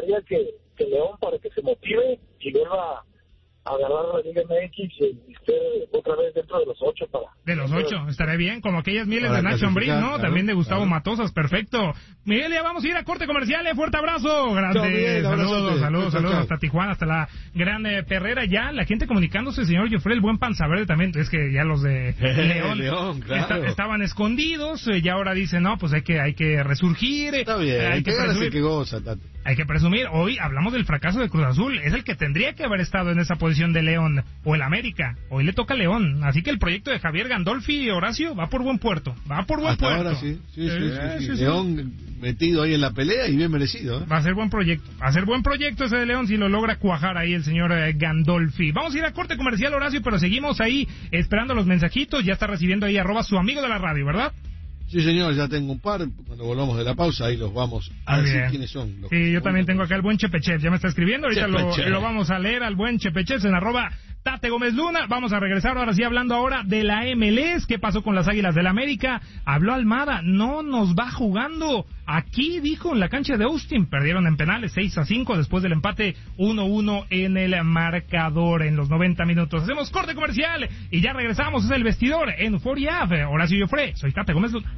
todavía que León para que se motive y vuelva a agarrar la Liga MX y esté otra vez dentro de los 8 para... De los 8, estaré bien, como aquellas mieles de Nacho Ambriz, ¿no? Claro, también de Gustavo Matosas, perfecto. Miguel, ya vamos a ir a corte comercial, fuerte abrazo, grande, saludos hasta Tijuana, hasta la gran Perrera, ya la gente comunicándose, señor Jofre, el buen Panza Verde también, es que ya los de León claro. estaban escondidos, ya ahora dicen, no, pues hay que resurgir. Está bien, hay que presumir, que goza, hay que presumir, hoy hablamos del fracaso de Cruz Azul, es el que tendría que haber estado en esa posición de León, o el América, hoy le toca a León, así que el proyecto de Javier Gandolfi, Horacio, va por buen puerto, Ahora sí. León metido ahí en la pelea y bien merecido, ¿eh? Va a ser buen proyecto ese de León si lo logra cuajar ahí el señor Gandolfi. Vamos a ir a corte comercial, Horacio, pero seguimos ahí esperando los mensajitos, ya está recibiendo ahí @su amigo de la radio, ¿verdad? Sí, señor, ya tengo un par. Cuando volvamos de la pausa, ahí los vamos a decir quiénes son. Sí, yo también tengo acá el buen Chepechev, ya me está escribiendo. Ahorita lo vamos a leer al buen Chepechev en @Tate Gómez Luna. Vamos a regresar ahora sí hablando ahora de la MLS. ¿Qué pasó con las Águilas del América? Habló Almada, no nos va jugando. Aquí dijo en la cancha de Austin, perdieron en penales 6-5 después del empate 1-1 en el marcador en los 90 minutos. Hacemos corte comercial y ya regresamos. Es el vestidor en Euphoria. Horacio Jofre, soy Tate Gómez Luna.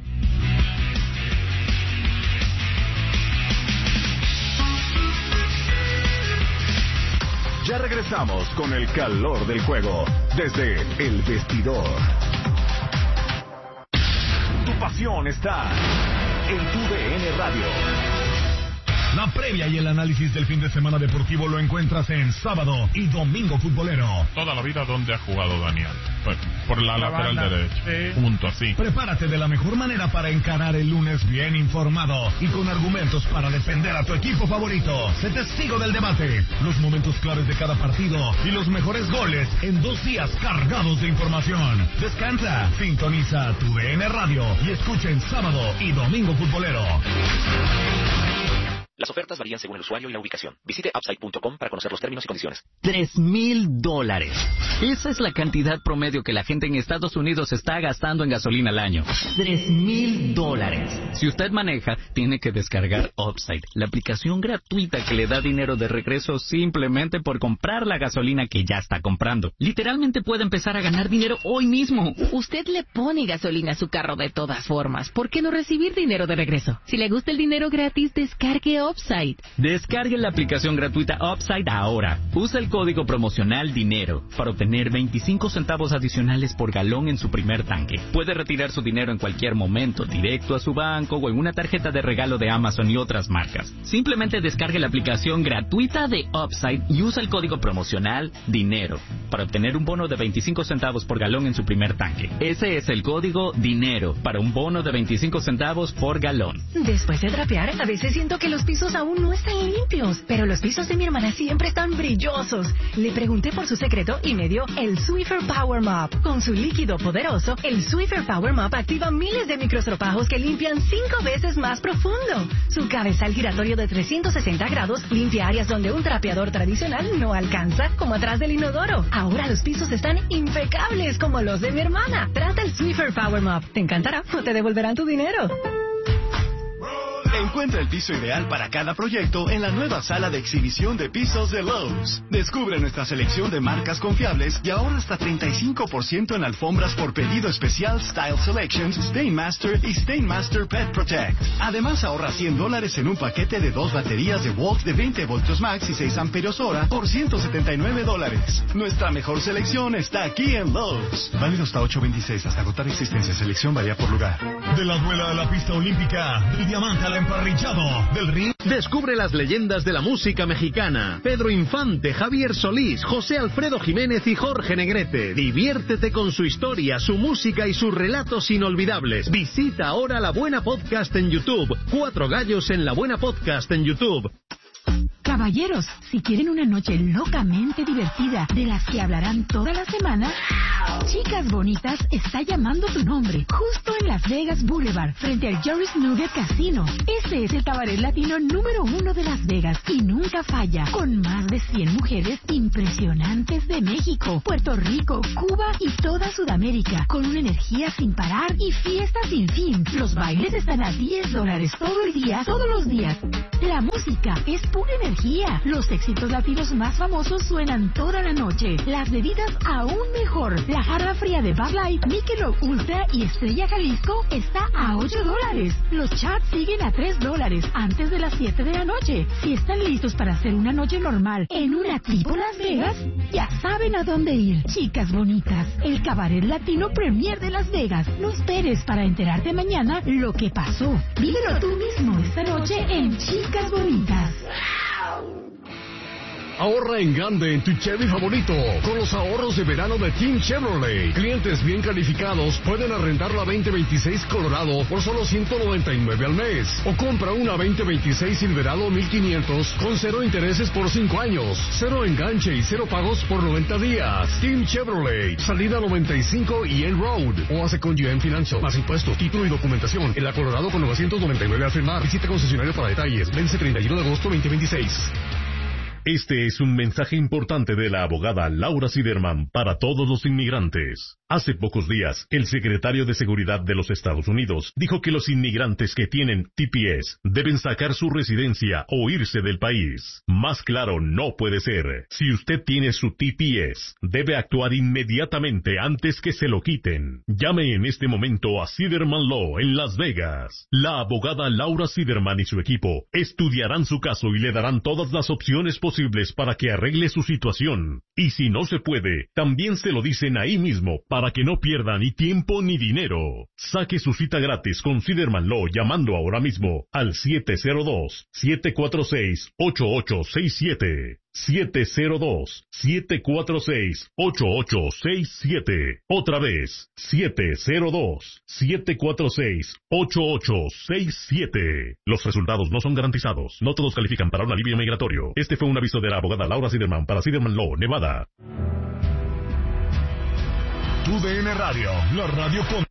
Ya regresamos con el calor del juego desde el vestidor. Tu pasión está en tu DN Radio. La previa y el análisis del fin de semana deportivo lo encuentras en Sábado y Domingo Futbolero. Toda la vida donde ha jugado Daniel. Pues, por la lateral derecha. Punto así. Prepárate de la mejor manera para encarar el lunes bien informado y con argumentos para defender a tu equipo favorito. Sé testigo del debate, los momentos claves de cada partido y los mejores goles en 2 días cargados de información. Descansa, sintoniza tu DN Radio y escucha en Sábado y Domingo Futbolero. Las ofertas varían según el usuario y la ubicación. Visite Upside.com para conocer los términos y condiciones. $3,000. Esa es la cantidad promedio que la gente en Estados Unidos está gastando en gasolina al año. $3,000. Si usted maneja, tiene que descargar Upside, la aplicación gratuita que le da dinero de regreso simplemente por comprar la gasolina que ya está comprando. Literalmente puede empezar a ganar dinero hoy mismo. Usted le pone gasolina a su carro de todas formas. ¿Por qué no recibir dinero de regreso? Si le gusta el dinero gratis, descargue Upside. Descargue la aplicación gratuita Upside ahora. Usa el código promocional DINERO para obtener 25 centavos adicionales por galón en su primer tanque. Puede retirar su dinero en cualquier momento, directo a su banco o en una tarjeta de regalo de Amazon y otras marcas. Simplemente descargue la aplicación gratuita de Upside y usa el código promocional DINERO para obtener un bono de 25 centavos por galón en su primer tanque. Ese es el código DINERO para un bono de 25 centavos por galón. Después de trapear, a veces siento que los pisos aún no están limpios, pero los pisos de mi hermana siempre están brillosos. Le pregunté por su secreto y me dio el Swiffer Power Mop. Con su líquido poderoso, el Swiffer Power Mop activa miles de microestropajos que limpian 5 veces más profundo. Su cabezal giratorio de 360 grados limpia áreas donde un trapeador tradicional no alcanza, como atrás del inodoro. Ahora los pisos están impecables como los de mi hermana. Trata el Swiffer Power Mop. Te encantará o te devolverán tu dinero. Encuentra el piso ideal para cada proyecto en la nueva sala de exhibición de pisos de Lowe's. Descubre nuestra selección de marcas confiables y ahora hasta 35% en alfombras por pedido especial Style Selections, Stainmaster y Stainmaster Pet Protect. Además ahorra $100 en un paquete de 2 baterías de Walk de 20 voltios max y 6 amperios hora por $179. Nuestra mejor selección está aquí en Lowe's. Válido hasta 8/26, hasta agotar existencia. Selección varía por lugar. De la duela de la pista olímpica, del diamante al emparrillado, del ring. Descubre las leyendas de la música mexicana. Pedro Infante, Javier Solís, José Alfredo Jiménez y Jorge Negrete. Diviértete con su historia, su música y sus relatos inolvidables. Visita ahora La Buena Podcast en YouTube. 4 gallos en La Buena Podcast en YouTube. Caballeros, si quieren una noche locamente divertida de las que hablarán toda la semana, Chicas Bonitas está llamando tu nombre, justo en Las Vegas Boulevard, frente al Joris Nugget Casino. Este es el cabaret latino número 1 de Las Vegas y nunca falla, con más de 100 mujeres impresionantes de México, Puerto Rico, Cuba y toda Sudamérica, con una energía sin parar y fiestas sin fin. Los bailes están a $10 todo el día, todos los días. La música es pura energía. Los éxitos latinos más famosos suenan toda la noche. Las bebidas aún mejor. La jarra fría de Bud Light, Michelob Ultra y Estrella Jalisco está a $8. Los chats siguen a $3 antes de las 7 de la noche. Si están listos para hacer una noche normal en una tipo Las Vegas, ya saben a dónde ir. Chicas Bonitas, el cabaret latino premier de Las Vegas. No esperes para enterarte mañana lo que pasó. Vívelo tú mismo esta noche en Chicas Bonitas. Ahorra en grande en tu Chevy favorito con los ahorros de verano de Team Chevrolet. Clientes bien calificados pueden arrendar la 2026 Colorado por solo $199 al mes. O compra una 2026 Silverado 1500 con 0 intereses por 5 años, 0 enganche y 0 pagos por 90 días. Team Chevrolet, salida 95 y N Road. O hace con GM Financial. Más impuestos, título y documentación. En la Colorado con $999 al firmar. Visita concesionario para detalles. Vence 31 de agosto 2026. Este es un mensaje importante de la abogada Laura Siderman para todos los inmigrantes. Hace pocos días, el secretario de Seguridad de los Estados Unidos dijo que los inmigrantes que tienen TPS deben sacar su residencia o irse del país. Más claro no puede ser. Si usted tiene su TPS, debe actuar inmediatamente antes que se lo quiten. Llame en este momento a Siderman Law en Las Vegas. La abogada Laura Siderman y su equipo estudiarán su caso y le darán todas las opciones posibles para que arregle su situación. Y si no se puede, también se lo dicen ahí mismo para que no pierda ni tiempo ni dinero. Saque su cita gratis con Siderman Law llamando ahora mismo al 702-746-8867. 702-746-8867. Otra vez, 702-746-8867. Los resultados no son garantizados. No todos califican para un alivio migratorio. Este fue un aviso de la abogada Laura Siderman para Siderman Law, Nevada. Tu DN Radio, la radio con...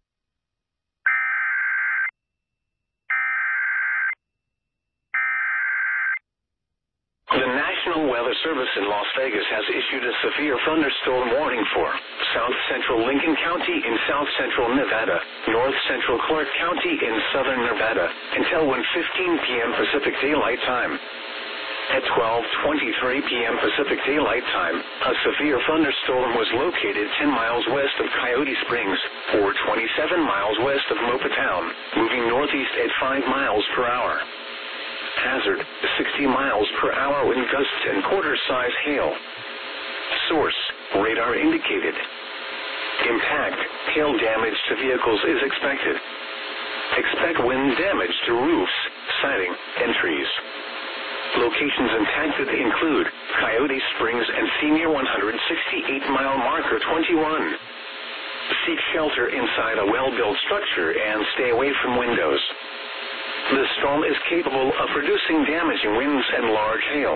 The National Weather Service in Las Vegas has issued a severe thunderstorm warning for South Central Lincoln County in South Central Nevada, North Central Clark County in Southern Nevada, until 1:15 p.m. Pacific Daylight Time. At 12:23 p.m. Pacific Daylight Time, a severe thunderstorm was located 10 miles west of Coyote Springs, or 27 miles west of Mopa Town, moving northeast at 5 miles per hour. Hazard, 60 miles per hour wind gusts and quarter-size hail. Source, radar indicated. Impact, hail damage to vehicles is expected. Expect wind damage to roofs, siding, and trees. Locations impacted include Coyote Springs and Senior 168-mile marker 21. Seek shelter inside a well-built structure and stay away from windows. The storm is capable of producing damaging winds and large hail.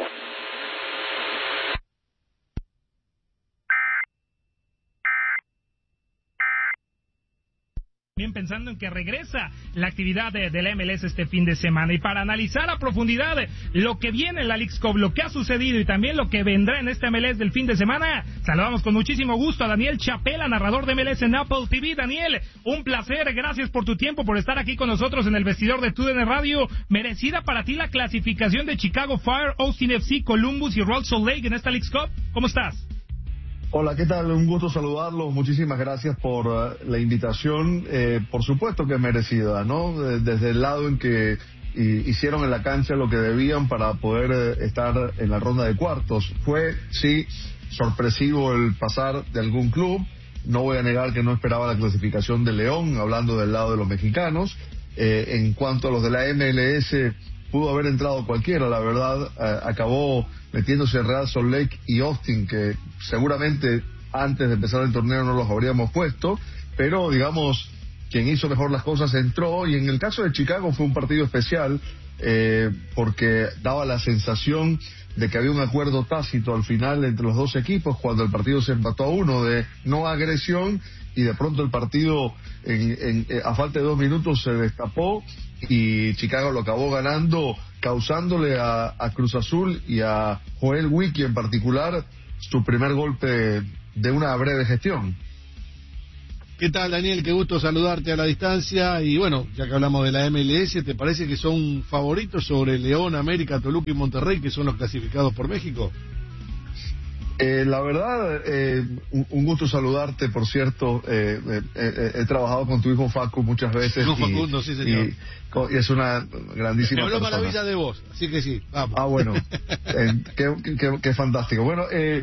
Bien, pensando en que regresa la actividad de la MLS este fin de semana, y para analizar a profundidad lo que viene en la Leagues Cup, lo que ha sucedido y también lo que vendrá en este MLS del fin de semana, saludamos con muchísimo gusto a Daniel Chapela, narrador de MLS en Apple TV. Daniel, un placer, gracias por tu tiempo, por estar aquí con nosotros en el vestidor de TUDN Radio. Merecida para ti la clasificación de Chicago Fire, Austin FC, Columbus y Real Salt Lake en esta Leagues Cup. ¿Cómo estás? Hola, ¿qué tal? Un gusto saludarlos. Muchísimas gracias por la invitación. Por supuesto que es merecida, ¿no? Desde el lado en que hicieron en la cancha lo que debían para poder estar en la ronda de cuartos. Fue, sí, sorpresivo el pasar de algún club. No voy a negar que no esperaba la clasificación de León, hablando del lado de los mexicanos. En cuanto a los de la MLS, pudo haber entrado cualquiera, la verdad. Acabó metiéndose Real Salt Lake y Austin, que seguramente antes de empezar el torneo no los habríamos puesto, pero digamos, quien hizo mejor las cosas entró. Y en el caso de Chicago fue un partido especial porque daba la sensación de que había un acuerdo tácito al final entre los dos equipos cuando el partido se empató a 1 de no agresión, y de pronto el partido a falta de 2 minutos se destapó y Chicago lo acabó ganando, causándole a Cruz Azul y a Joel Wiki en particular su primer golpe de una breve gestión. ¿Qué tal, Daniel? Qué gusto saludarte a la distancia. Y bueno, ya que hablamos de la MLS, ¿te parece que son favoritos sobre León, América, Toluca y Monterrey, que son los clasificados por México? La verdad, un gusto saludarte, por cierto. He trabajado con tu hijo Facu muchas veces. No, Facundo, sí, señor. Y es una grandísima persona. Me habló maravilla de vos, así que sí, vamos. Bueno, qué fantástico. Bueno,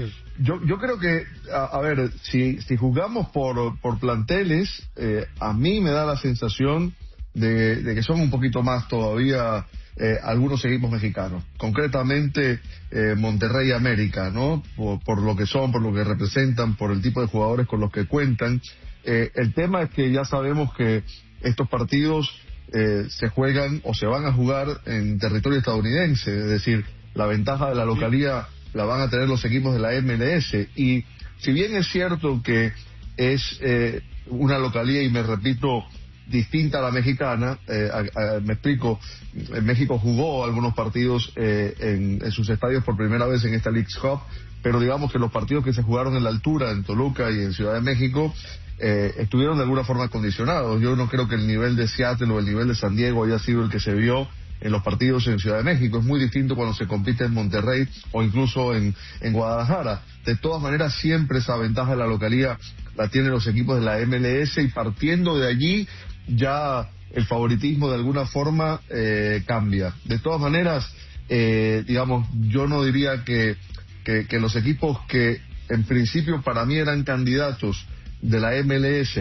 yo creo que, a ver, si jugamos por planteles, a mí me da la sensación de que son un poquito más todavía algunos equipos mexicanos, concretamente Monterrey y América, ¿no? Por lo que son, por lo que representan, por el tipo de jugadores con los que cuentan. El tema es que ya sabemos que estos partidos se juegan o se van a jugar en territorio estadounidense, es decir, la ventaja de la localía la van a tener los equipos de la MLS, y si bien es cierto que es una localía, y me repito, distinta a la mexicana, me explico, México jugó algunos partidos en sus estadios por primera vez en esta Leagues Cup, pero digamos que los partidos que se jugaron en la altura, en Toluca y en Ciudad de México, estuvieron de alguna forma condicionados. Yo no creo que el nivel de Seattle o el nivel de San Diego haya sido el que se vio en los partidos en Ciudad de México. Es muy distinto cuando se compite en Monterrey o incluso en Guadalajara. De todas maneras, siempre esa ventaja de la localía la tienen los equipos de la MLS, y partiendo de allí ya el favoritismo de alguna forma cambia. De todas maneras, digamos, yo no diría que los equipos que en principio para mí eran candidatos de la MLS,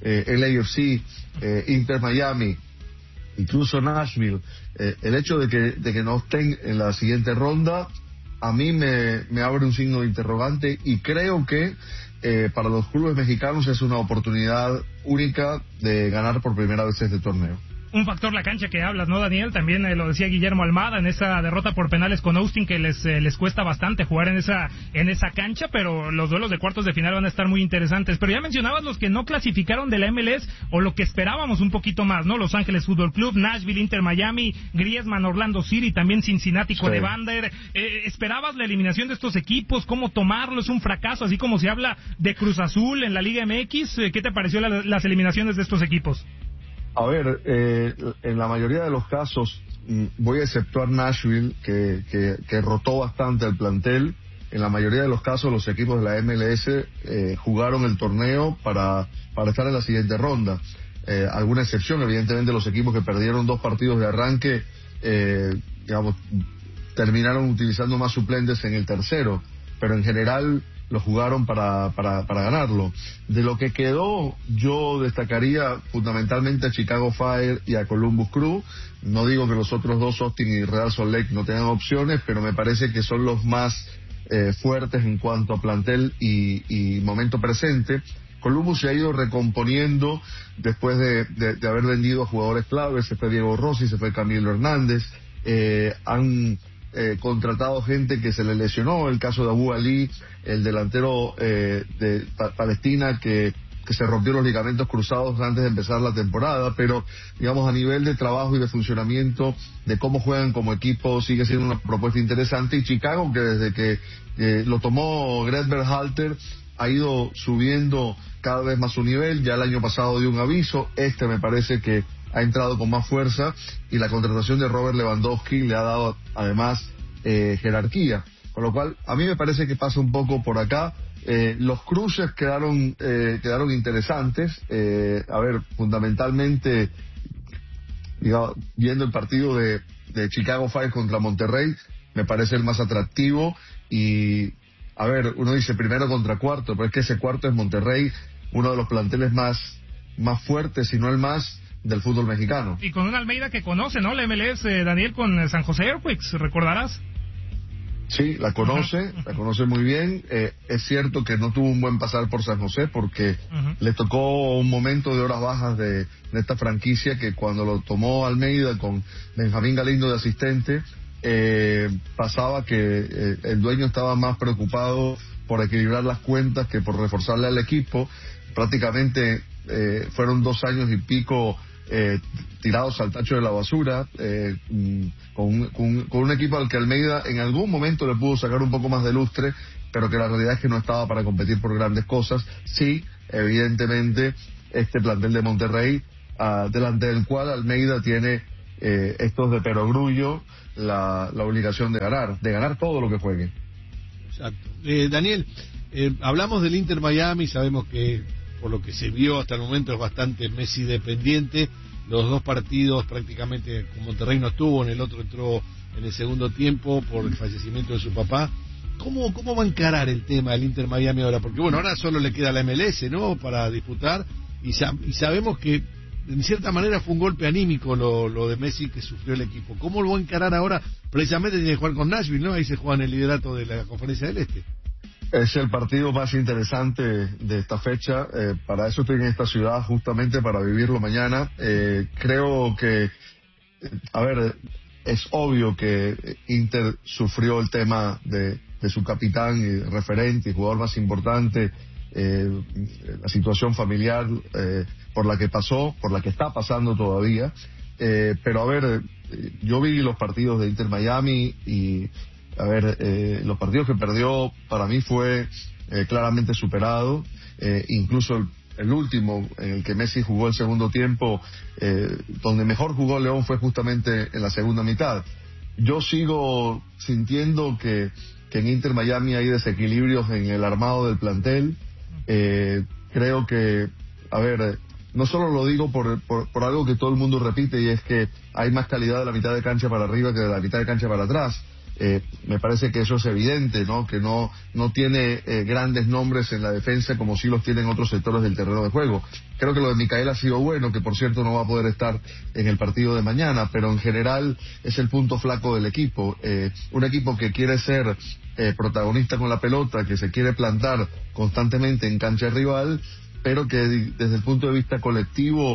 LAFC, Inter Miami, incluso Nashville, el hecho de que no estén en la siguiente ronda, a mí me abre un signo de interrogante, y creo que para los clubes mexicanos es una oportunidad única de ganar por primera vez este torneo. Un factor la cancha que hablas, ¿no, Daniel? También lo decía Guillermo Almada en esa derrota por penales con Austin, que les cuesta bastante jugar en esa cancha, pero los duelos de cuartos de final van a estar muy interesantes. Pero ya mencionabas los que no clasificaron de la MLS, o lo que esperábamos un poquito más, ¿no? Los Ángeles Fútbol Club, Nashville, Inter Miami, Griezmann, Orlando City, también Cincinnati con Evander. ¿Esperabas la eliminación de estos equipos? ¿Cómo tomarlo? ¿Es un fracaso? Así como se habla de Cruz Azul en la Liga MX. ¿Qué te pareció las eliminaciones de estos equipos? A ver, en la mayoría de los casos, voy a exceptuar Nashville, que rotó bastante el plantel. En la mayoría de los casos, los equipos de la MLS jugaron el torneo para estar en la siguiente ronda. Alguna excepción, evidentemente, los equipos que perdieron 2 partidos de arranque, digamos, terminaron utilizando más suplentes en el tercero, pero en general lo jugaron para ganarlo. De lo que quedó, yo destacaría fundamentalmente a Chicago Fire y a Columbus Crew. No digo que los otros dos, Austin y Real Salt Lake, no tengan opciones, pero me parece que son los más fuertes en cuanto a plantel y momento presente. Columbus se ha ido recomponiendo después de haber vendido a jugadores claves. Se fue Diego Rossi, se fue Camilo Hernández, han contratado gente que se le lesionó, el caso de Abu Ali, el delantero de Palestina, que se rompió los ligamentos cruzados antes de empezar la temporada, pero digamos a nivel de trabajo y de funcionamiento, de cómo juegan como equipo, sigue siendo una propuesta interesante. Y Chicago, que desde que lo tomó Greg Berhalter, ha ido subiendo cada vez más su nivel. Ya el año pasado dio un aviso, me parece que ha entrado con más fuerza, y la contratación de Robert Lewandowski le ha dado además jerarquía, con lo cual a mí me parece que pasa un poco por acá. Los cruces quedaron interesantes. A ver, fundamentalmente, digamos, viendo el partido de Chicago Fire contra Monterrey, me parece el más atractivo. Y a ver, uno dice primero contra cuarto, pero es que ese cuarto es Monterrey, uno de los planteles más fuertes, si no el más, del fútbol mexicano. Y con un Almeida que conoce, ¿no? La MLS, Daniel, con San José Earthquakes, ¿recordarás? Sí, la conoce muy bien. Es cierto que no tuvo un buen pasar por San José porque le tocó un momento de horas bajas de esta franquicia que cuando lo tomó Almeida con Benjamín Galindo de asistente, pasaba que el dueño estaba más preocupado por equilibrar las cuentas que por reforzarle al equipo. Prácticamente fueron 2 años y pico tirados al tacho de la basura, con un equipo al que Almeida en algún momento le pudo sacar un poco más de lustre, pero que la realidad es que no estaba para competir por grandes cosas. Sí, evidentemente, este plantel de Monterrey, delante del cual Almeida tiene estos de perogrullo la obligación de ganar todo lo que juegue. Exacto. Daniel, hablamos del Inter Miami, sabemos que por lo que se vio hasta el momento es bastante Messi dependiente. Los 2 partidos prácticamente con Monterrey no estuvo, en el otro entró en el segundo tiempo por el fallecimiento de su papá. ¿Cómo va a encarar el tema del Inter Miami ahora? Porque bueno, ahora solo le queda la MLS, ¿no?, para disputar, y sabemos que en cierta manera fue un golpe anímico lo de Messi que sufrió el equipo. ¿Cómo lo va a encarar ahora? Precisamente tiene que jugar con Nashville, ¿no? Ahí se juega en el liderato de la Conferencia del Este. Es el partido más interesante de esta fecha. Para eso estoy en esta ciudad, justamente para vivirlo mañana. Creo que, es obvio que Inter sufrió el tema de su capitán y referente y jugador más importante, la situación familiar por la que pasó, por la que está pasando todavía. Pero yo vi los partidos de Inter Miami y los partidos que perdió para mí fue claramente superado, incluso el último en el que Messi jugó el segundo tiempo, donde mejor jugó León fue justamente en la segunda mitad. Yo sigo sintiendo que en Inter Miami hay desequilibrios en el armado del plantel. Creo que, no solo lo digo por algo que todo el mundo repite, y es que hay más calidad de la mitad de cancha para arriba que de la mitad de cancha para atrás. Me parece que eso es evidente, ¿no? Que no tiene grandes nombres en la defensa como sí los tienen otros sectores del terreno de juego. Creo que lo de Micael ha sido bueno, que por cierto no va a poder estar en el partido de mañana, pero en general es el punto flaco del equipo. Un equipo que quiere ser protagonista con la pelota, que se quiere plantar constantemente en cancha rival, pero que desde el punto de vista colectivo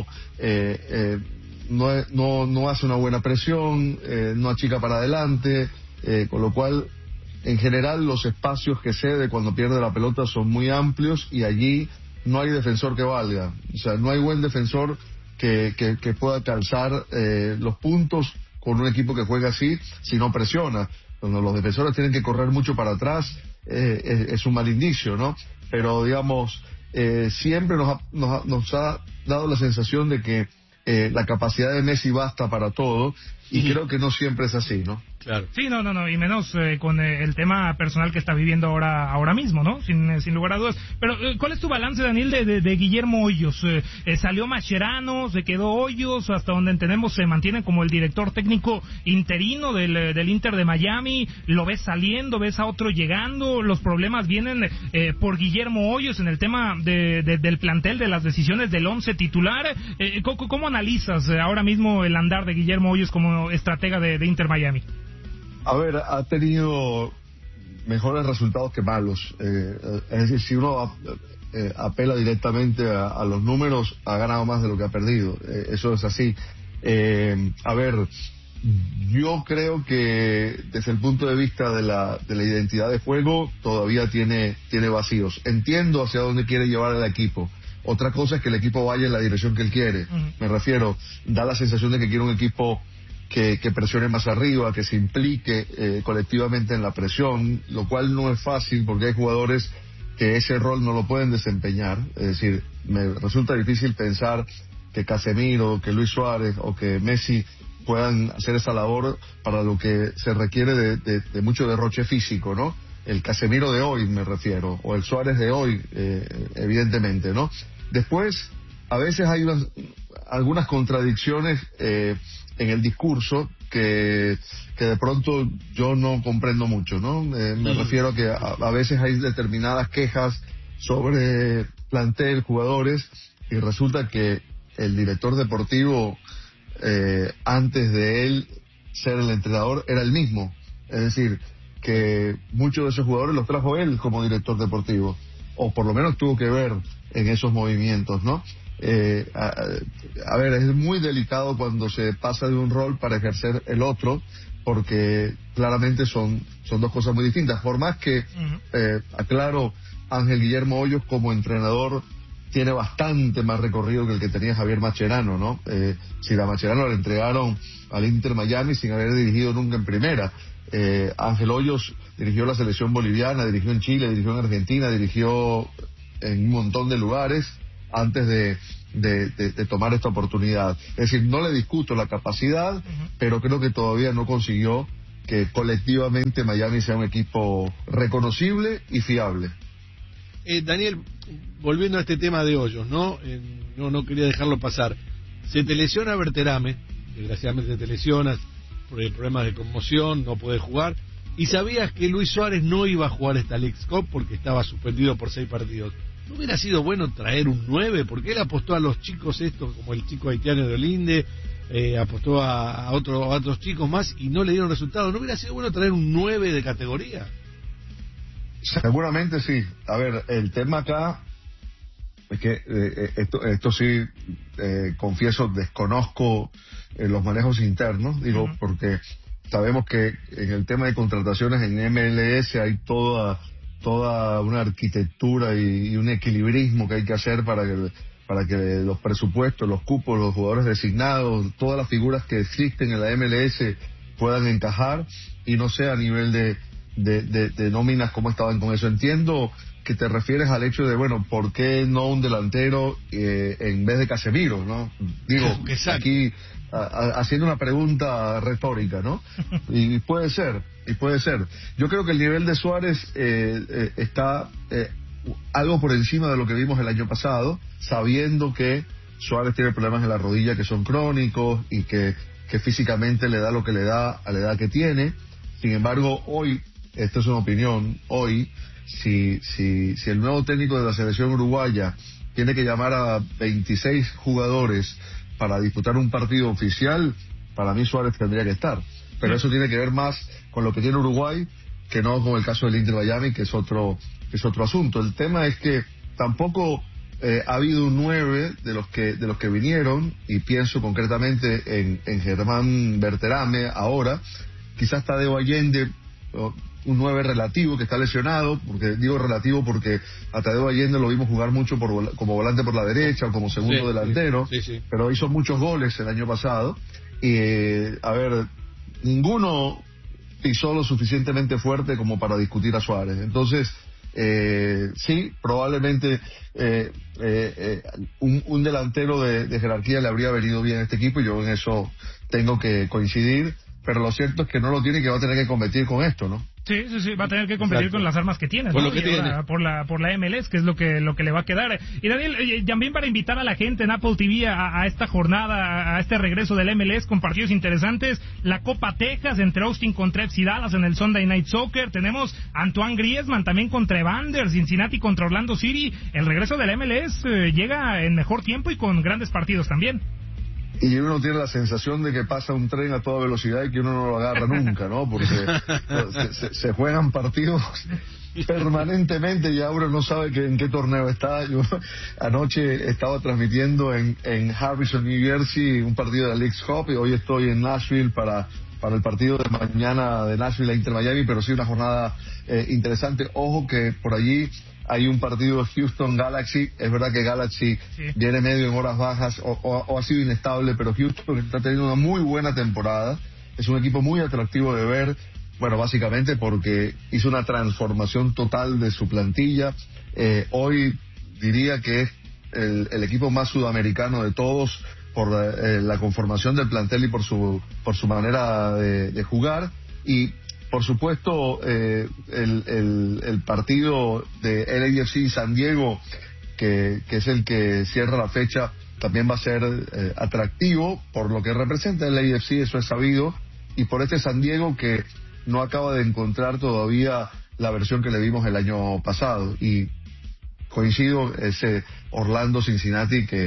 no hace una buena presión, no achica para adelante. Con lo cual, en general, los espacios que cede cuando pierde la pelota son muy amplios y allí no hay defensor que valga. O sea, no hay buen defensor que pueda calzar los puntos con un equipo que juega así si no presiona. Cuando los defensores tienen que correr mucho para atrás, es un mal indicio, ¿no? Pero, digamos, siempre nos ha dado la sensación de que la capacidad de Messi basta para todo, y creo que no siempre es así, ¿no? Claro. Sí, no, y menos con el tema personal que está viviendo ahora mismo, ¿no? Sin lugar a dudas. Pero, ¿cuál es tu balance, Daniel, de Guillermo Hoyos? ¿Salió Mascherano, se quedó Hoyos, hasta donde entendemos se mantiene como el director técnico interino del Inter de Miami? ¿Lo ves saliendo, ves a otro llegando? ¿Los problemas vienen por Guillermo Hoyos en el tema del plantel, de las decisiones del 11 titular? ¿Cómo analizas ahora mismo el andar de Guillermo Hoyos como estratega de Inter Miami? Ha tenido mejores resultados que malos. Es decir, si uno apela directamente a los números, ha ganado más de lo que ha perdido. Eso es así. Yo creo que desde el punto de vista de la identidad de juego, todavía tiene vacíos. Entiendo hacia dónde quiere llevar el equipo. Otra cosa es que el equipo vaya en la dirección que él quiere. Me refiero, da la sensación de que quiere un equipo que presione más arriba, que se implique colectivamente en la presión, lo cual no es fácil porque hay jugadores que ese rol no lo pueden desempeñar. Es decir, me resulta difícil pensar que Casemiro, que Luis Suárez o que Messi puedan hacer esa labor para lo que se requiere de mucho derroche físico, ¿no? El Casemiro de hoy me refiero, o el Suárez de hoy, evidentemente, ¿no? Después, a veces hay algunas contradicciones en el discurso que de pronto yo no comprendo mucho, ¿no? Me refiero a que a veces hay determinadas quejas sobre plantel, jugadores, y resulta que el director deportivo, antes de él ser el entrenador, era el mismo. Es decir, que muchos de esos jugadores los trajo él como director deportivo, o por lo menos tuvo que ver en esos movimientos, ¿no? A ver, es muy delicado cuando se pasa de un rol para ejercer el otro, porque claramente son dos cosas muy distintas. Por más que, aclaro, Ángel Guillermo Hoyos como entrenador tiene bastante más recorrido que el que tenía Javier Mascherano, ¿no? Si a Mascherano le entregaron al Inter Miami sin haber dirigido nunca en primera. Ángel Hoyos dirigió la selección boliviana, dirigió en Chile, dirigió en Argentina, dirigió en un montón de lugares antes de tomar esta oportunidad. Es decir, no le discuto la capacidad, pero creo que todavía no consiguió que colectivamente Miami sea un equipo reconocible y fiable. Daniel, volviendo a este tema de Hoyos, ¿no? No quería dejarlo pasar. Se te lesiona Berterame, desgraciadamente te lesionas por problemas de conmoción, no puede jugar, y sabías que Luis Suárez no iba a jugar esta Leagues Cup porque estaba suspendido por 6 partidos. ¿No hubiera sido bueno traer un 9? Porque él apostó a los chicos estos, como el chico haitiano de Olinde, apostó a otros chicos más y no le dieron resultados. ¿No hubiera sido bueno traer un 9 de categoría? Seguramente sí. A ver, el tema acá es que esto sí, confieso, desconozco los manejos internos, digo, porque sabemos que en el tema de contrataciones en MLS hay toda una arquitectura y un equilibrismo que hay que hacer para que los presupuestos, los cupos, los jugadores designados, todas las figuras que existen en la MLS puedan encajar y no sea a nivel de nóminas como estaban con eso. Entiendo que te refieres al hecho de, bueno, ¿por qué no un delantero en vez de Casemiro, no? Digo, aquí haciendo una pregunta retórica, ¿no? Y puede ser. Yo creo que el nivel de Suárez está algo por encima de lo que vimos el año pasado, sabiendo que Suárez tiene problemas en la rodilla que son crónicos y que físicamente le da lo que le da a la edad que tiene. Sin embargo, hoy, esto es una opinión, hoy, si el nuevo técnico de la selección uruguaya tiene que llamar a 26 jugadores para disputar un partido oficial, para mí Suárez tendría que estar. Pero eso tiene que ver más con lo que tiene Uruguay que no con el caso del Inter Miami, que es otro asunto. El tema es que tampoco ha habido un 9 de los que vinieron, y pienso concretamente en Germán Berterame ahora, quizás Tadeo Allende, un 9 relativo que está lesionado, porque digo relativo porque a Tadeo Allende lo vimos jugar mucho como volante por la derecha o como segundo delantero, pero hizo muchos goles el año pasado y a ver, ninguno pisó lo suficientemente fuerte como para discutir a Suárez. Entonces sí, probablemente un delantero de jerarquía le habría venido bien a este equipo, y yo en eso tengo que coincidir, pero lo cierto es que no lo tiene y que va a tener que competir con esto, ¿no? Sí, va a tener que competir con las armas que tiene, ¿no? Por la MLS, que es lo que le va a quedar. Y Daniel, también para invitar a la gente en Apple TV a esta jornada, a este regreso del MLS con partidos interesantes, la Copa Texas entre Austin contra FC Dallas en el Sunday Night Soccer, tenemos Antoine Griezmann también contra Evander, Cincinnati contra Orlando City. El regreso del MLS llega en mejor tiempo y con grandes partidos también. Y uno tiene la sensación de que pasa un tren a toda velocidad y que uno no lo agarra nunca, ¿no? Porque se juegan partidos permanentemente y ahora no sabe en qué torneo está. Yo anoche estaba transmitiendo en Harrison, New Jersey, un partido de la Leagues Cup, y hoy estoy en Nashville para el partido de mañana de Nashville a Inter Miami, pero sí una jornada interesante. Ojo que por allí hay un partido de Houston Galaxy. Es verdad que Galaxy viene medio en horas bajas o ha sido inestable, pero Houston está teniendo una muy buena temporada. Es un equipo muy atractivo de ver, bueno, básicamente porque hizo una transformación total de su plantilla. Hoy diría que es el equipo más sudamericano de todos por la conformación del plantel y por su manera de jugar. Y por supuesto, el partido de LAFC y San Diego, que es el que cierra la fecha, también va a ser atractivo por lo que representa el LAFC, eso es sabido, y por este San Diego que no acaba de encontrar todavía la versión que le vimos el año pasado. Y coincido, ese Orlando Cincinnati que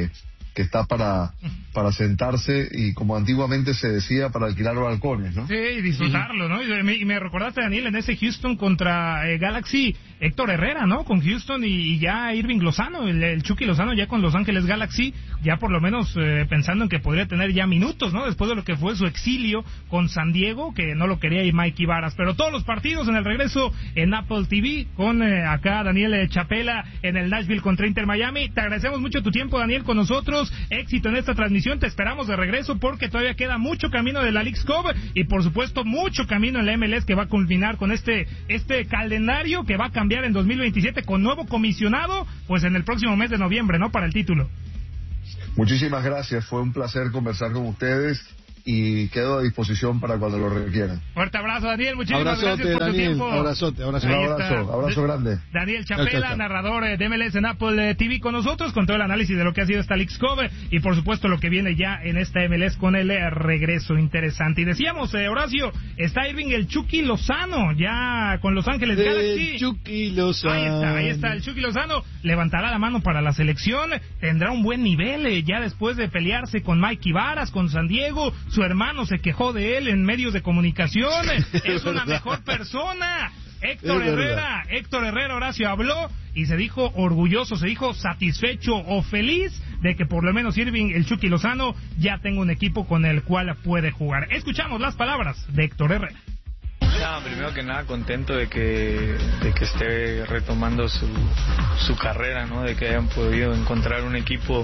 que está para sentarse y, como antiguamente se decía, para alquilar balcones, ¿no? Sí, y disfrutarlo, ¿no? Y me recordaste, Daniel, en ese Houston contra Galaxy, Héctor Herrera, ¿no? Con Houston y ya Irving Lozano, el Chucky Lozano ya con Los Ángeles Galaxy, ya por lo menos pensando en que podría tener ya minutos, ¿no? Después de lo que fue su exilio con San Diego, que no lo quería ir Mikey Varas. Pero todos los partidos en el regreso en Apple TV, con acá Daniel Chapela en el Nashville contra Inter Miami. Te agradecemos mucho tu tiempo, Daniel, con nosotros. Éxito en esta transmisión, te esperamos de regreso porque todavía queda mucho camino de la Leagues Cup y por supuesto mucho camino en la MLS, que va a culminar con este calendario que va a cambiar en 2027 con nuevo comisionado, pues en el próximo mes de noviembre, ¿no? Para el título. Muchísimas gracias, fue un placer conversar con ustedes y quedo a disposición para cuando lo requieran. Fuerte abrazo, Daniel, muchísimas gracias por tu tiempo. Abrazo grande. Daniel Chapela, narrador de MLS en Apple TV con nosotros, con todo el análisis de lo que ha sido esta Leagues Cup y por supuesto lo que viene ya en esta MLS con el regreso interesante. Y decíamos, Horacio, está Irving el Chucky Lozano, ya con Los Ángeles Galaxy. Chucky Lozano. Ahí está el Chucky Lozano, levantará la mano para la selección, tendrá un buen nivel ya después de pelearse con Mikey Varas, con San Diego. Su hermano se quejó de él en medios de comunicación. Es una mejor persona. Héctor Herrera, Horacio, habló y se dijo orgulloso, se dijo satisfecho o feliz de que por lo menos Irving el Chucky Lozano ya tenga un equipo con el cual puede jugar. Escuchamos las palabras de Héctor Herrera. Primero que nada contento de que esté retomando su carrera, ¿no? De que hayan podido encontrar un equipo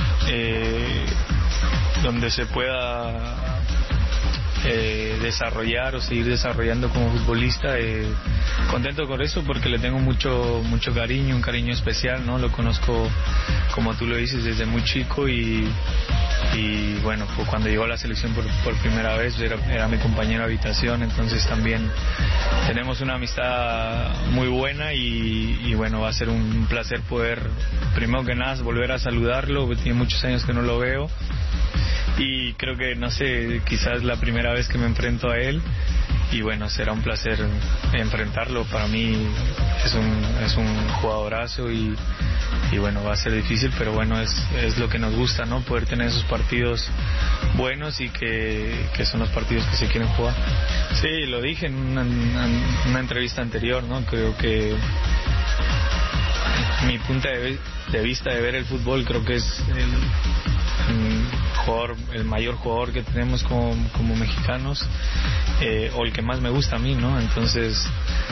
donde se pueda desarrollar o seguir desarrollando como futbolista. Contento con eso porque le tengo mucho cariño, un cariño especial, ¿no? Lo conozco, como tú lo dices, desde muy chico y bueno, pues cuando llegó a la selección por primera vez era mi compañero de habitación, entonces también tenemos una amistad muy buena y bueno, va a ser un placer poder, primero que nada, volver a saludarlo, tiene muchos años que no lo veo y creo que, no sé, quizás la primera vez que me enfrento a él y bueno, será un placer enfrentarlo. Para mí es un jugadorazo y bueno, va a ser difícil, pero bueno, es lo que nos gusta, ¿no? Poder tener esos partidos buenos y que son los partidos que se quieren jugar. Sí, lo dije en una entrevista anterior, ¿no? Creo que mi punto de vista de ver el fútbol, creo que es el mayor jugador que tenemos como mexicanos, o el que más me gusta a mí, ¿no? Entonces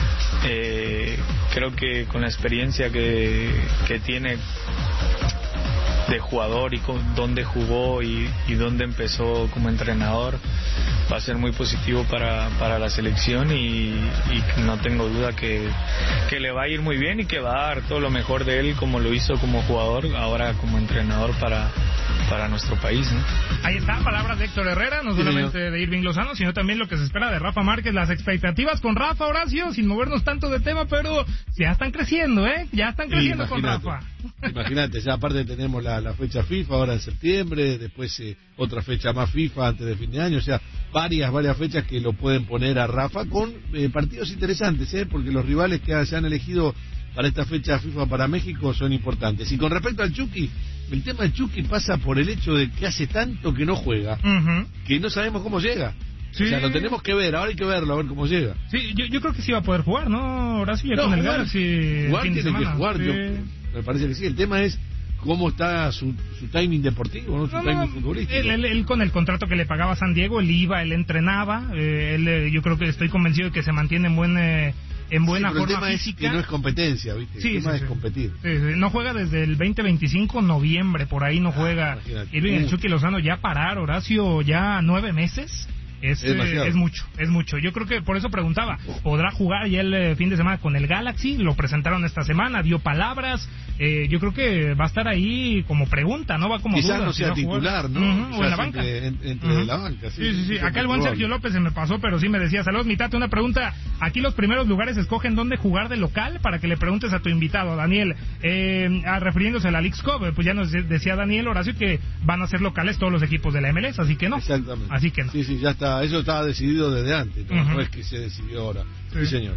creo que con la experiencia que tiene de jugador y dónde jugó y dónde empezó como entrenador, va a ser muy positivo para la selección y no tengo duda que le va a ir muy bien y que va a dar todo lo mejor de él como lo hizo como jugador, ahora como entrenador para nuestro país, ¿no? Ahí están palabras de Héctor Herrera, no solamente de Irving Lozano, sino también lo que se espera de Rafa Márquez, las expectativas con Rafa, Horacio, sin movernos tanto de tema, pero ya están creciendo, ya están creciendo con Rafa. Imagínate, ya aparte tenemos la fecha FIFA ahora en septiembre, después otra fecha más FIFA antes de fin de año, o sea, varias fechas que lo pueden poner a Rafa con partidos interesantes, porque los rivales que se han elegido para esta fecha FIFA para México son importantes. Y con respecto al Chucky, el tema del Chucky pasa por el hecho de que hace tanto que no juega, que no sabemos cómo llega. Sí. O sea, lo tenemos que ver, ahora hay que verlo, a ver cómo llega. Sí, yo creo que sí va a poder jugar, ¿no? Ahora sí, con el Galaxy. Jugar tiene que jugar, sí. Me parece que sí. El tema es cómo está su timing deportivo, ¿no? Su timing futbolístico. Él con el contrato que le pagaba San Diego, él iba, él entrenaba. Yo creo que estoy convencido de que se mantiene en buena forma el tema física. Es que no es competencia, ¿viste? El tema es competir. No juega desde el 20-25 noviembre, por ahí no juega. Irving el Chucky Lozano ya parar, Horacio, ya 9 meses. Es mucho. Yo creo que por eso preguntaba, ¿podrá jugar ya el fin de semana con el Galaxy? Lo presentaron esta semana, dio palabras. Yo creo que va a estar ahí como pregunta, ¿no? Va como quizás duda, no sea titular, ¿no? O en la banca. Entre la banca, sí. Acá el buen Sergio López se me pasó, pero sí me decía, saludos, mi Tate, una pregunta. Aquí los primeros lugares escogen dónde jugar de local, para que le preguntes a tu invitado, Daniel. Refiriéndose a la Leagues Cup, pues ya nos decía Daniel, Horacio, que van a ser locales todos los equipos de la MLS, así que no. Exactamente. Así que no. Sí, ya está eso estaba decidido desde antes, no es que se decidió ahora. Sí, señor.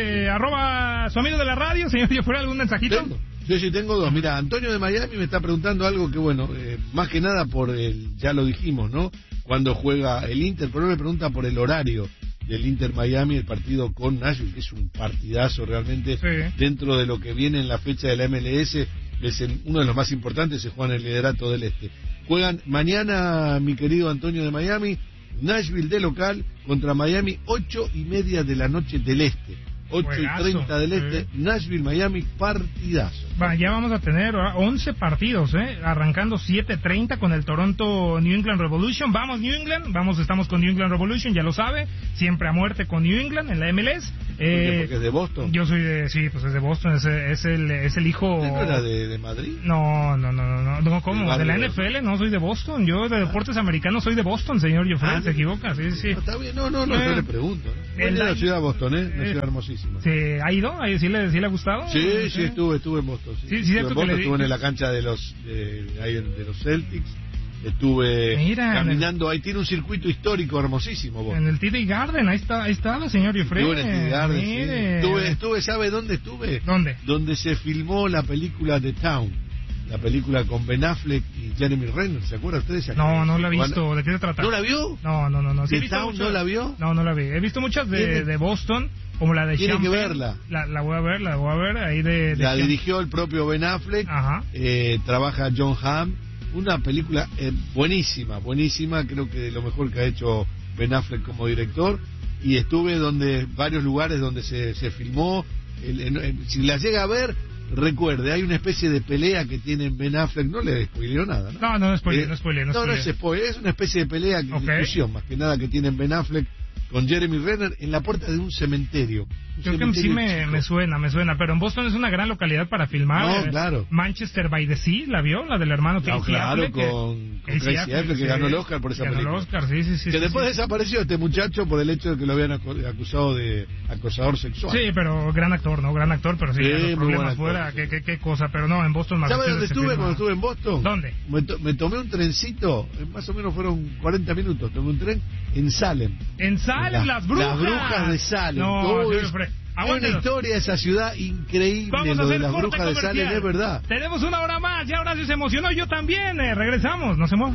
Arroba su amigo de la radio, señor Diofre, ¿algún mensajito? Sí, tengo dos. Mira, Antonio de Miami me está preguntando algo que, bueno, más que nada ya lo dijimos, ¿no? Cuando juega el Inter, pero me pregunta por el horario del Inter Miami, el partido con Nashville, que es un partidazo realmente, dentro de lo que viene en la fecha de la MLS, es uno de los más importantes, se juega en el liderato del Este. Juegan mañana, mi querido Antonio de Miami, Nashville de local contra Miami, 8:30 de la noche del Este. 8:30 del Este, Nashville, Miami, partidazo. Ya vamos a tener 11 partidos, arrancando 7:30 con el Toronto New England Revolution. Vamos New England, estamos con New England Revolution, ya lo sabe, siempre a muerte con New England en la MLS. Porque es de Boston. Yo soy pues es de Boston, es el hijo... ¿No era de Madrid? No, ¿cómo? ¿De la NFL? No, soy de Boston, yo de deportes americanos soy de Boston, señor Joffrey, se equivoca, sí. No, está bien, no, yo le pregunto, ¿no? Es la ciudad de Boston, una ciudad hermosísima. ¿Ha ido? ¿Sí le ha gustado? Sí, estuve en Boston. Sí, estuve en la cancha de los Celtics. Estuve caminando, ahí tiene un circuito histórico hermosísimo. En el TD Garden, ahí estaba, señor Joffrey. Estuve en el TD Garden, estuve, ¿sabe dónde estuve? ¿Dónde? Donde se filmó la película The Town. La película con Ben Affleck y Jeremy Renner, ¿se acuerdan ustedes? No la he visto. ¿De qué se trata? ¿No la vio? No. ¿The Town no la vio? No la vi. He visto muchas de Boston, como la de Tiene que verla. La voy a ver ahí de la dirigió el propio Ben Affleck. Ajá. Trabaja John Hamm. Una película buenísima, creo que de lo mejor que ha hecho Ben Affleck como director. Y estuve varios lugares donde se filmó. Si la llega a ver, recuerde, hay una especie de pelea que tiene Ben Affleck, no le spoileo nada, ¿no? No spoileo. No es spoiler, es una especie de pelea, discusión más que nada que tiene Ben Affleck con Jeremy Renner en la puerta de un cementerio. Creo que sí me suena, pero en Boston es una gran localidad para filmar. No, claro. Manchester by the Sea, ¿la vio? La del hermano Casey Affleck. Con Casey Affleck, que ganó el Oscar por esa película. Ganó el Oscar, sí. Que después desapareció este muchacho por el hecho de que lo habían acusado de acosador sexual. Sí, pero gran actor, pero sí, los problemas fuera, qué cosa, pero no, en Boston. ¿Sabes dónde estuve cuando estuve en Boston? ¿Dónde? Me tomé un trencito, más o menos fueron 40 minutos, tomé un tren en Salem. ¿En Salem? Las brujas de Salem. Es una historia de esa ciudad increíble. Vamos a lo hacer de las brujas de Salem, es verdad. Tenemos una hora más, ya Horacio se emocionó, yo también. Regresamos, no se mueva.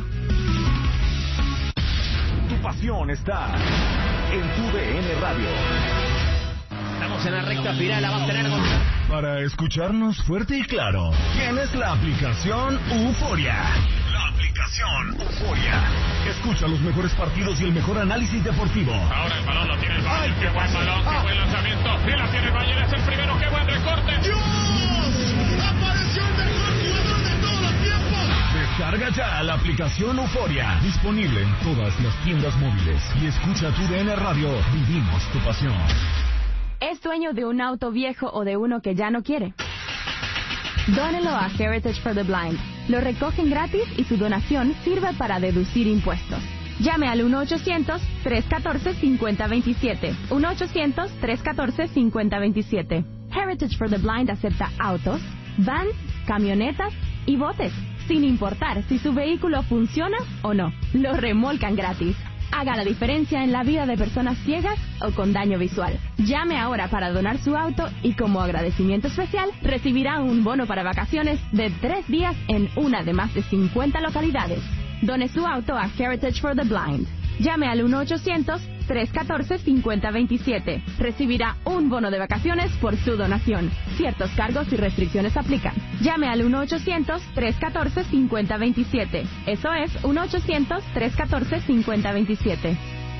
Tu pasión está en tu DN Radio. Estamos en la recta final, la vas a tener con... Para escucharnos fuerte y claro, tienes la aplicación Euforia. La aplicación Euforia. Escucha los mejores partidos y el mejor análisis deportivo. Ahora el balón lo tiene el Bayern. ¡Qué buen balón! ¡Qué buen lanzamiento! ¡Sí la tiene el Bayern! ¡Es el primero! ¡Qué buen recorte! ¡Dios! ¡Apareció el mejor jugador de todos los tiempos! Descarga ya la aplicación Euforia. Disponible en todas las tiendas móviles. Y escucha tu DN Radio. Vivimos tu pasión. ¿Es dueño de un auto viejo o de uno que ya no quiere? Dónelo a Heritage for the Blind. Lo recogen gratis y su donación sirve para deducir impuestos. Llame al 1-800-314-5027. 1-800-314-5027. Heritage for the Blind acepta autos, vans, camionetas y botes, sin importar si su vehículo funciona o no. Lo remolcan gratis. Haga la diferencia en la vida de personas ciegas o con daño visual. Llame ahora para donar su auto y como agradecimiento especial recibirá un bono para vacaciones de 3 días en una de más de 50 localidades. Done su auto a Heritage for the Blind. Llame al 1-800-314-5027. Recibirá un bono de vacaciones por su donación. Ciertos cargos y restricciones aplican. Llame al 1-800-314-5027. Eso es 1-800-314-5027.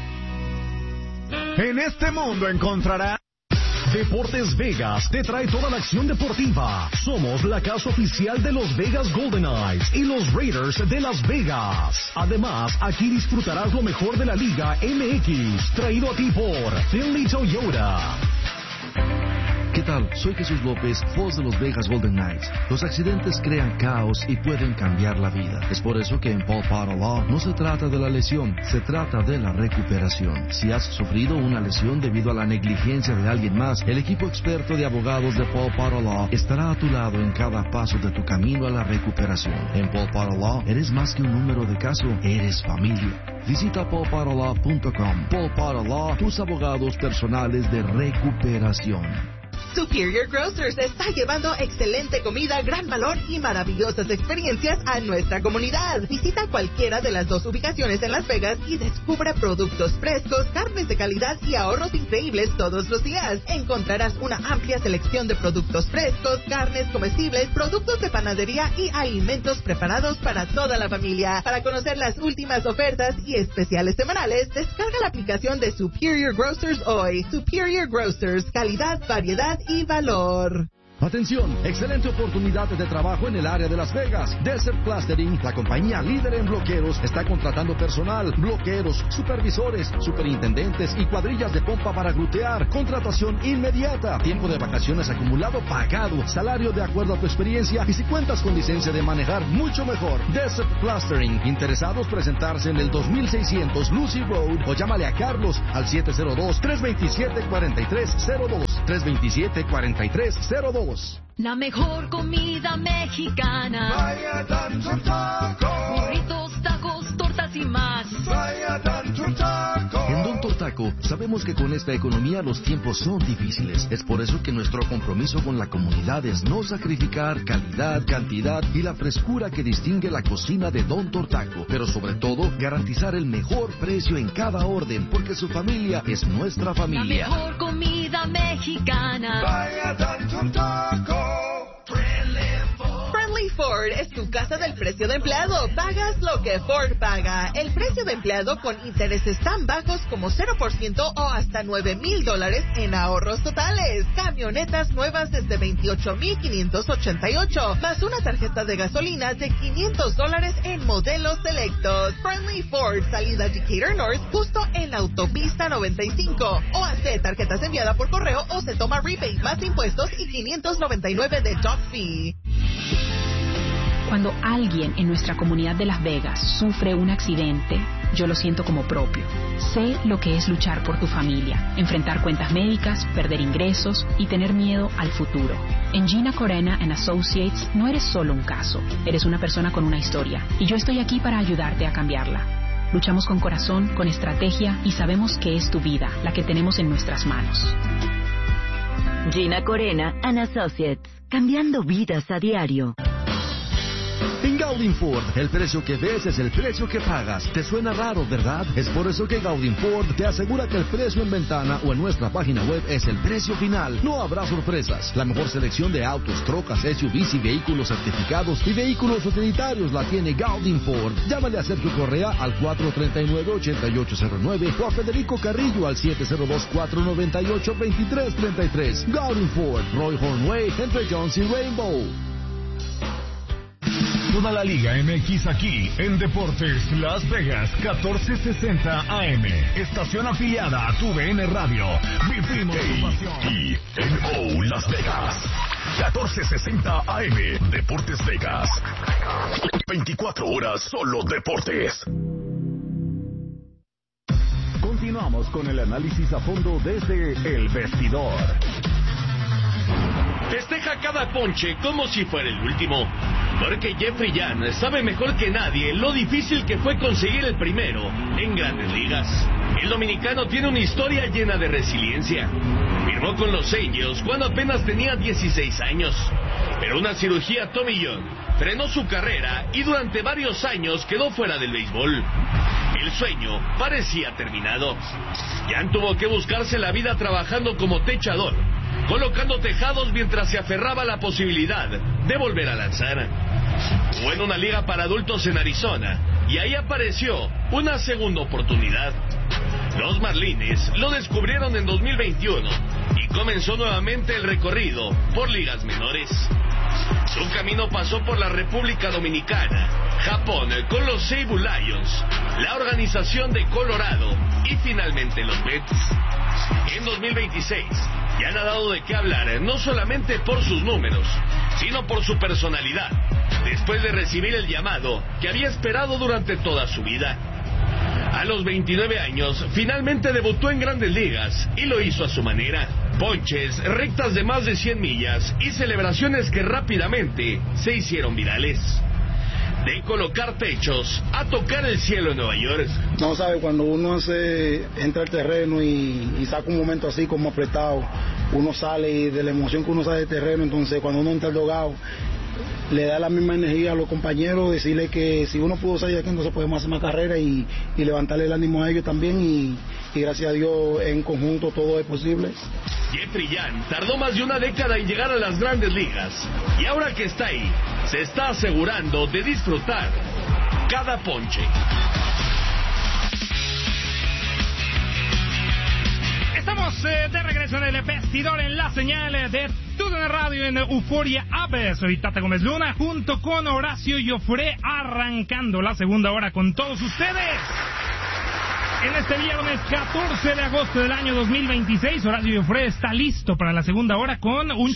En este mundo encontrará... Deportes Vegas te trae toda la acción deportiva. Somos la casa oficial de los Vegas Golden Knights y los Raiders de Las Vegas. Además, aquí disfrutarás lo mejor de la Liga MX, traído a ti por Finley Toyota. ¿Qué tal? Soy Jesús López, voz de los Vegas Golden Knights. Los accidentes crean caos y pueden cambiar la vida. Es por eso que en Paul Potter Law no se trata de la lesión, se trata de la recuperación. Si has sufrido una lesión debido a la negligencia de alguien más, el equipo experto de abogados de Paul Potter Law estará a tu lado en cada paso de tu camino a la recuperación. En Paul Potter Law eres más que un número de caso, eres familia. Visita paulpotterlaw.com. Paul Potter Law, tus abogados personales de recuperación. Superior Grocers está llevando excelente comida, gran valor y maravillosas experiencias a nuestra comunidad. Visita cualquiera de las 2 ubicaciones en Las Vegas y descubre productos frescos, carnes de calidad y ahorros increíbles todos los días. Encontrarás una amplia selección de productos frescos, carnes comestibles, productos de panadería y alimentos preparados para toda la familia. Para conocer las últimas ofertas y especiales semanales, descarga la aplicación de Superior Grocers hoy. Superior Grocers, calidad, variedad y valor. Atención, excelente oportunidad de trabajo en el área de Las Vegas. Desert Plastering, la compañía líder en bloqueros, está contratando personal, bloqueros, supervisores, superintendentes y cuadrillas de pompa para glutear. Contratación inmediata, tiempo de vacaciones acumulado pagado, salario de acuerdo a tu experiencia y si cuentas con licencia de manejar, mucho mejor. Desert Plastering, interesados presentarse en el 2600 Lucy Road o llámale a Carlos al 702-327-4302, 327-4302. La mejor comida mexicana. Vaya Tanto Taco. Burritos, tacos, tortas y más. Vaya Tanto Taco. En Don Tortaco sabemos que con esta economía los tiempos son difíciles. Es por eso que nuestro compromiso con la comunidad es no sacrificar calidad, cantidad y la frescura que distingue la cocina de Don Tortaco. Pero sobre todo, garantizar el mejor precio en cada orden, porque su familia es nuestra familia. La mejor comida mexicana. Vaya Tanto Taco. Friendly Ford es tu casa del precio de empleado. Pagas lo que Ford paga. El precio de empleado con intereses tan bajos como 0% o hasta $9,000 en ahorros totales. Camionetas nuevas desde $28,588, más una tarjeta de gasolina de $500 en modelos selectos. Friendly Ford, salida Decatur North, justo en la autopista 95. O hace tarjetas enviadas por correo o se toma rebate más impuestos y $599 de dock fee. Cuando alguien en nuestra comunidad de Las Vegas sufre un accidente, yo lo siento como propio. Sé lo que es luchar por tu familia, enfrentar cuentas médicas, perder ingresos y tener miedo al futuro. En Gina Corena & Associates no eres solo un caso, eres una persona con una historia y yo estoy aquí para ayudarte a cambiarla. Luchamos con corazón, con estrategia y sabemos que es tu vida la que tenemos en nuestras manos. Gina Corena & Associates, cambiando vidas a diario. En Gaudin Ford, el precio que ves es el precio que pagas. ¿Te suena raro, verdad? Es por eso que Gaudin Ford te asegura que el precio en ventana o en nuestra página web es el precio final. No habrá sorpresas. La mejor selección de autos, trocas, SUVs y vehículos certificados y vehículos utilitarios la tiene Gaudin Ford. Llámale a Sergio Correa al 439-8809 o a Federico Carrillo al 702-498-2333. Gaudin Ford, Roy Hornway, entre Jones y Rainbow. Toda la Liga MX aquí en Deportes Las Vegas 1460 AM. Estación afiliada a tu DN Radio. Vivimos tu pasión. TNO Las Vegas 1460 AM. Deportes Vegas. 24 horas solo deportes. Continuamos con el análisis a fondo desde El Vestidor. Festeja cada ponche como si fuera el último, porque Jeffrey Young sabe mejor que nadie lo difícil que fue conseguir el primero en Grandes Ligas. El dominicano tiene una historia llena de resiliencia. Firmó con los Angels cuando apenas tenía 16 años, pero una cirugía Tommy John frenó su carrera y durante varios años quedó fuera del béisbol. El sueño parecía terminado. Young tuvo que buscarse la vida trabajando como techador, colocando tejados mientras se aferraba a la posibilidad de volver a lanzar. Jugó en una liga para adultos en Arizona y ahí apareció una segunda oportunidad. Los Marlins lo descubrieron en 2021 y comenzó nuevamente el recorrido por ligas menores. Su camino pasó por la República Dominicana, Japón con los Seibu Lions, la organización de Colorado y finalmente los Mets. en 2026 ya han dado de qué hablar, no solamente por sus números, sino por su personalidad, después de recibir el llamado que había esperado durante toda su vida. A los 29 años, finalmente debutó en Grandes Ligas y lo hizo a su manera. Ponches, rectas de más de 100 millas y celebraciones que rápidamente se hicieron virales. De colocar techos a tocar el cielo en Nueva York. No sabe, cuando uno entra al terreno y saca un momento así como apretado, uno sale y de la emoción que uno sale del terreno, entonces cuando uno entra al dogado, le da la misma energía a los compañeros, decirle que si uno pudo salir de aquí, entonces podemos hacer más carrera y levantarle el ánimo a ellos también y gracias a Dios en conjunto todo es posible. Jeffrey Young tardó más de una década en llegar a las Grandes Ligas y ahora que está ahí, se está asegurando de disfrutar cada ponche. Estamos de regreso en el vestidor en la señal de TUDN Radio en Euforia App. Soy Tate Gómez Luna junto con Horacio Joffre, arrancando la segunda hora con todos ustedes. En este viernes 14 de agosto del año 2026, Horacio Joffre está listo para la segunda hora con un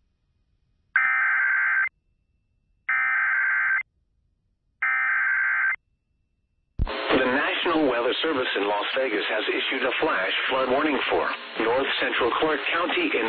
Weather Service in Las Vegas has issued a flash flood warning for North Central Clark County in